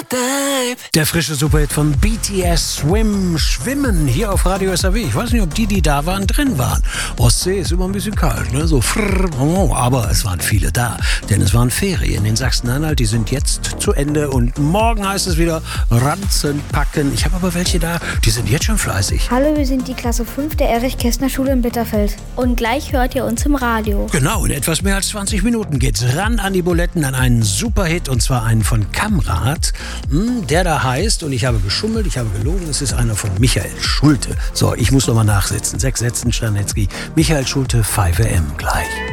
Der frische Superhit von BTS Swim, Schwimmen, hier auf Radio SAW. Ich weiß nicht, ob die da waren, drin waren. Ostsee ist immer ein bisschen kalt, ne? So aber es waren viele da, denn es waren Ferien in Sachsen-Anhalt. Die sind jetzt zu Ende und morgen heißt es wieder Ranzen packen. Ich habe aber welche da, die sind jetzt schon fleißig. Hallo, wir sind die Klasse 5 der Erich-Kästner-Schule in Bitterfeld. Und gleich hört ihr uns im Radio. Genau, in etwas mehr als 20 Minuten geht's ran an die Buletten, an einen Superhit, und zwar einen von Kamrat, der da heißt, und ich habe geschummelt, ich habe gelogen, es ist einer von Michael Schulte. So, ich muss nochmal nachsitzen. 6 Sätzen, Czarnetzky, Michael Schulte, 5 AM gleich.